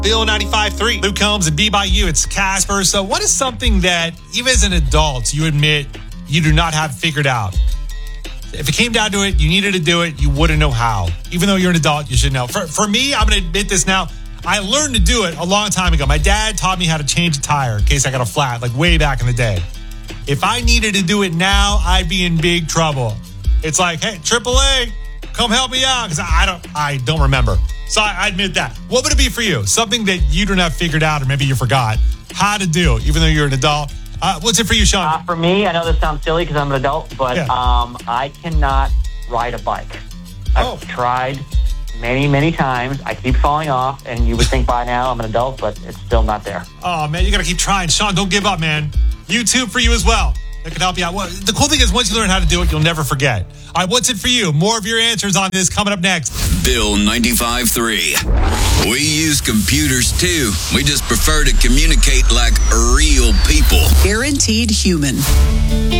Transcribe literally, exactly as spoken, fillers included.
Bill ninety-five three. Luke Combs and Be By You. It's Casper. So what is something that, even as an adult, you admit you do not have figured out? If it came down to it, you needed to do it, you wouldn't know how. Even though you're an adult, you should know. For, for me, I'm going to admit this now. I learned to do it a long time ago. My dad taught me how to change a tire in case I got a flat, like way back in the day. If I needed to do it now, I'd be in big trouble. It's like, hey, triple A, come help me out, because I don't, I don't remember. So I, I admit that. What would it be for you? Something that you do not figured out, or maybe you forgot how to do, even though you're an adult. Uh, what's it for you, Sean? Uh, for me, I know this sounds silly because I'm an adult, but Yeah. um, I cannot ride a bike. I've Oh. tried many, many times. I keep falling off, and you would think by now I'm an adult, but it's still not there. Oh, man, you got to keep trying. Sean, don't give up, man. YouTube for you as well. That can help you out. Well, the cool thing is, once you learn how to do it, you'll never forget. All right, what's it for you? More of your answers on this coming up next. Bill ninety-five three. We use computers too. We just prefer to communicate like real people. Guaranteed human.